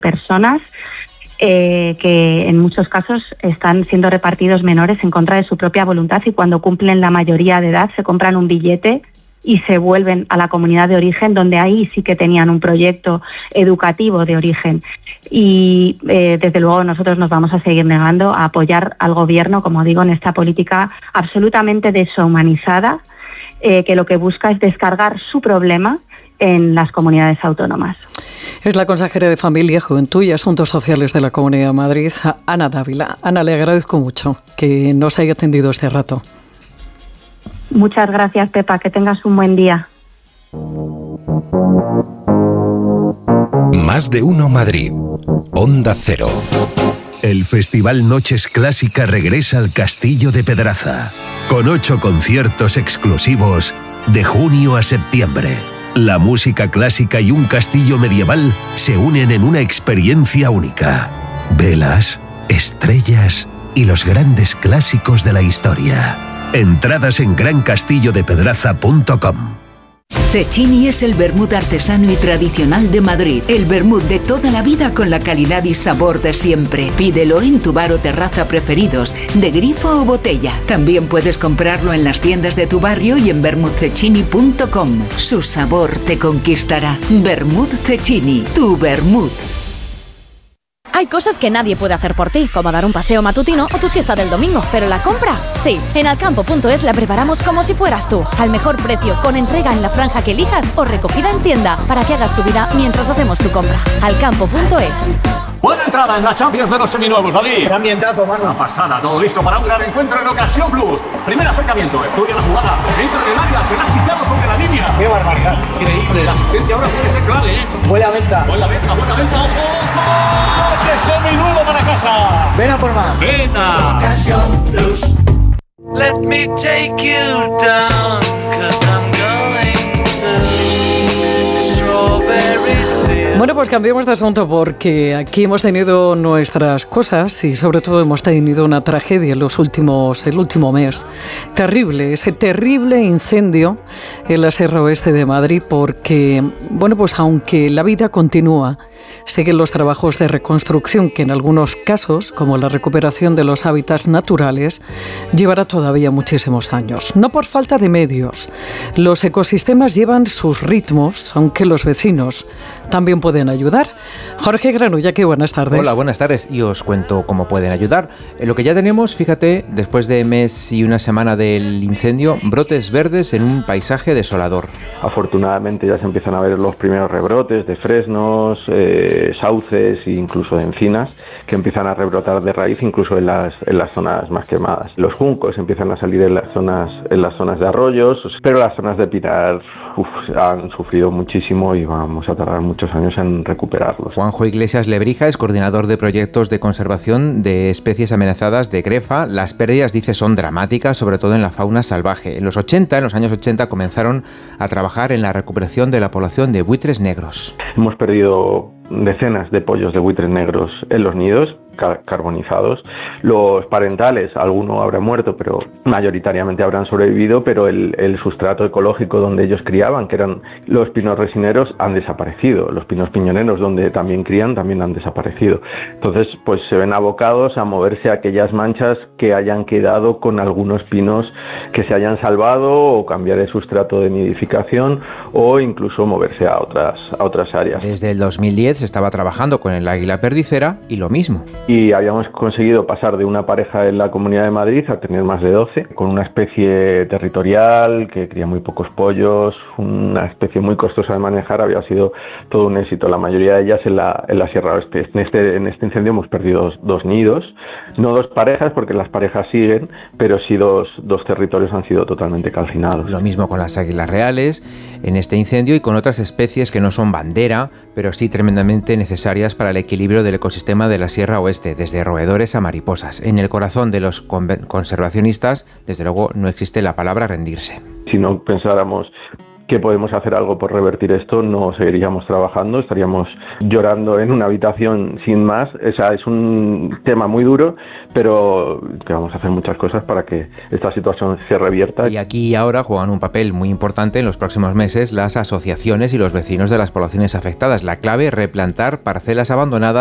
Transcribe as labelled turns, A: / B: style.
A: personas que en muchos casos están siendo repartidos menores en contra de su propia voluntad, y cuando cumplen la mayoría de edad se compran un billete y se vuelven a la comunidad de origen, donde ahí sí que tenían un proyecto educativo de origen. Y desde luego nosotros nos vamos a seguir negando a apoyar al gobierno, como digo, en esta política absolutamente deshumanizada, que lo que busca es descargar su problema en las comunidades autónomas.
B: Es la consejera de Familia, Juventud y Asuntos Sociales de la Comunidad de Madrid, Ana Dávila. Ana, le agradezco mucho que nos haya atendido este rato.
A: Muchas gracias, Pepa. Que tengas un buen día.
C: Más de uno Madrid. Onda Cero. El Festival Noches Clásica regresa al Castillo de Pedraza, con 8 conciertos exclusivos de junio a septiembre. La música clásica y un castillo medieval se unen en una experiencia única. Velas, estrellas y los grandes clásicos de la historia. Entradas en grancastillodepedraza.com.
D: Cecchini es el vermut artesano y tradicional de Madrid. El vermut de toda la vida con la calidad y sabor de siempre. Pídelo en tu bar o terraza preferidos, de grifo o botella. También puedes comprarlo en las tiendas de tu barrio y en vermutcecchini.com. Su sabor te conquistará. Vermut Cecchini, tu vermut.
E: Hay cosas que nadie puede hacer por ti, como dar un paseo matutino o tu siesta del domingo, pero la compra, sí. En Alcampo.es la preparamos como si fueras tú, al mejor precio, con entrega en la franja que elijas o recogida en tienda, para que hagas tu vida mientras hacemos tu compra. Alcampo.es.
F: Buena entrada en la Champions de los seminuevos, David.
G: Qué ambientazo, mano.
F: Una pasada, todo listo para un gran encuentro en Ocasión Plus. Primer acercamiento, estudia la jugada, entra en el área, se la ha quitado sobre la línea.
G: Qué barbaridad.
F: Increíble, la asistencia ahora puede ser clave, ¿eh?
G: Buena venta.
F: Buena venta, ojo. ¡Coche seminuevo para casa!
G: Ven a por más.
F: ¡Venga!
H: Ocasión Plus. Let me take you down, 'cause I'm going to Strawberry Fields.
B: Bueno, pues cambiemos de asunto, porque aquí hemos tenido nuestras cosas y sobre todo hemos tenido una tragedia el último mes. Terrible, ese terrible incendio en la Sierra Oeste de Madrid, porque, bueno, pues aunque la vida continúa, siguen los trabajos de reconstrucción que en algunos casos, como la recuperación de los hábitats naturales, llevará todavía muchísimos años. No por falta de medios. Los ecosistemas llevan sus ritmos, aunque los vecinos también pueden ayudar. Jorge Granullaque, buenas tardes.
I: Hola, buenas tardes. Y os cuento cómo pueden ayudar. Lo que ya tenemos, fíjate, después de mes y una semana del incendio, brotes verdes en un paisaje desolador.
J: Afortunadamente ya se empiezan a ver los primeros rebrotes de fresnos, sauces e incluso de encinas, que empiezan a rebrotar de raíz incluso en las zonas más quemadas. Los juncos empiezan a salir en las zonas de arroyos, pero las zonas de pinar han sufrido muchísimo y vamos a tardar muchos años en recuperarlos.
I: Juanjo Iglesias Lebrija es coordinador de proyectos de conservación de especies amenazadas de Grefa. Las pérdidas, dice, son dramáticas, sobre todo en la fauna salvaje. En los años 80, comenzaron a trabajar en la recuperación de la población de buitres negros.
J: Hemos perdido decenas de pollos de buitres negros en los nidos, carbonizados. Los parentales, alguno habrá muerto, pero mayoritariamente habrán sobrevivido, pero el sustrato ecológico donde ellos criaban, que eran los pinos resineros, han desaparecido. Los pinos piñoneros, donde también crían, también han desaparecido. Entonces, pues se ven abocados a moverse a aquellas manchas que hayan quedado con algunos pinos que se hayan salvado, o cambiar el sustrato de nidificación, o incluso moverse a otras áreas.
I: Desde el 2010 se estaba trabajando con el águila perdicera y lo mismo.
J: Y habíamos conseguido pasar de una pareja en la Comunidad de Madrid a tener más de 12, con una especie territorial que cría muy pocos pollos, una especie muy costosa de manejar. Había sido todo un éxito, la mayoría de ellas en la Sierra Oeste. En este incendio hemos perdido dos nidos, no dos parejas, porque las parejas siguen, pero sí dos territorios han sido totalmente calcinados.
I: Lo mismo con las águilas reales en este incendio y con otras especies que no son bandera, pero sí tremendamente necesarias para el equilibrio del ecosistema de la Sierra Oeste, desde roedores a mariposas. En el corazón de los conservacionistas, desde luego, no existe la palabra rendirse.
J: Si no pensáramos que podemos hacer algo por revertir esto, no seguiríamos trabajando, estaríamos llorando en una habitación sin más. O sea, es un tema muy duro, pero que vamos a hacer muchas cosas para que esta situación se revierta.
I: Y aquí y ahora juegan un papel muy importante en los próximos meses las asociaciones y los vecinos de las poblaciones afectadas. La clave, replantar parcelas abandonadas